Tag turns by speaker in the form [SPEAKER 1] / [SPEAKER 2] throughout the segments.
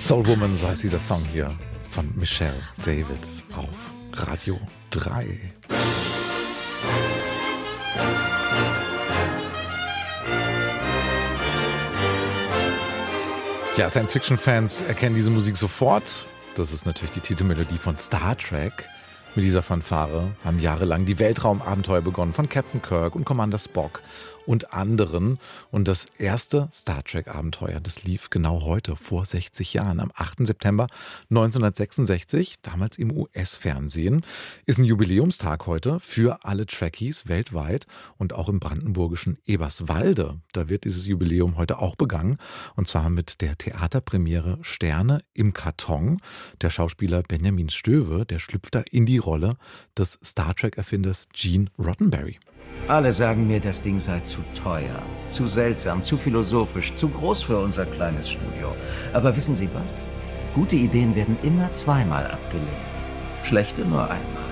[SPEAKER 1] Soul Woman, so heißt dieser Song hier von Michelle Davids auf Radio 3. Ja, Science-Fiction-Fans erkennen diese Musik sofort. Das ist natürlich die Titelmelodie von Star Trek. Mit dieser Fanfare haben jahrelang die Weltraumabenteuer begonnen von Captain Kirk und Commander Spock und anderen. Und das erste Star Trek-Abenteuer, das lief genau heute, vor 60 Jahren, am 8. September 1966, damals im US-Fernsehen. Ist ein Jubiläumstag heute für alle Trekkies weltweit und auch im brandenburgischen Eberswalde. Da wird dieses Jubiläum heute auch begangen, und zwar mit der Theaterpremiere Sterne im Karton. Der Schauspieler Benjamin Stöwe, der schlüpft da in die Rolle des Star Trek-Erfinders Gene Roddenberry.
[SPEAKER 2] Alle sagen mir, das Ding sei zu teuer, zu seltsam, zu philosophisch, zu groß für unser kleines Studio. Aber wissen Sie was? Gute Ideen werden immer zweimal abgelehnt. Schlechte nur einmal.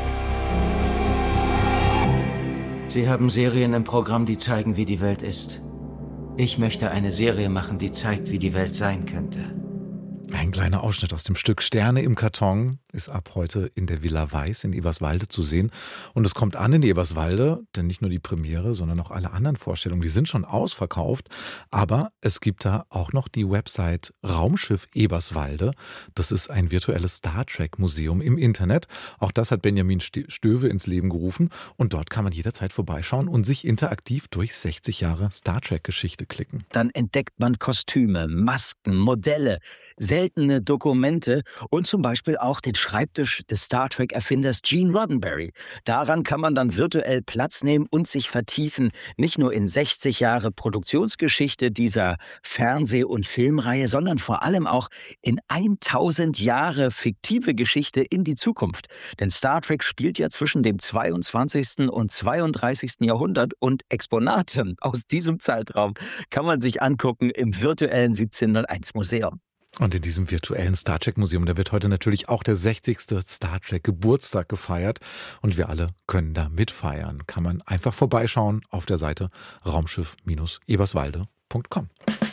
[SPEAKER 2] Sie haben Serien im Programm, die zeigen, wie die Welt ist. Ich möchte eine Serie machen, die zeigt, wie die Welt sein könnte.
[SPEAKER 1] Ein kleiner Ausschnitt aus dem Stück Sterne im Karton ist ab heute in der Villa Weiß in Eberswalde zu sehen. Und es kommt an in Eberswalde, denn nicht nur die Premiere, sondern auch alle anderen Vorstellungen, die sind schon ausverkauft. Aber es gibt da auch noch die Website Raumschiff Eberswalde. Das ist ein virtuelles Star Trek Museum im Internet. Auch das hat Benjamin Stöwe ins Leben gerufen. Und dort kann man jederzeit vorbeischauen und sich interaktiv durch 60 Jahre Star Trek Geschichte klicken.
[SPEAKER 3] Dann entdeckt man Kostüme, Masken, Modelle, seltene Dokumente und zum Beispiel auch den Schreibtisch des Star Trek-Erfinders Gene Roddenberry. Daran kann man dann virtuell Platz nehmen und sich vertiefen, nicht nur in 60 Jahre Produktionsgeschichte dieser Fernseh- und Filmreihe, sondern vor allem auch in 1000 Jahre fiktive Geschichte in die Zukunft. Denn Star Trek spielt ja zwischen dem 22. und 32. Jahrhundert und Exponate aus diesem Zeitraum kann man sich angucken im virtuellen 1701 Museum.
[SPEAKER 1] Und in diesem virtuellen Star Trek Museum, da wird heute natürlich auch der 60. Star Trek Geburtstag gefeiert. Und wir alle können da mitfeiern. Kann man einfach vorbeischauen auf der Seite raumschiff-eberswalde.com.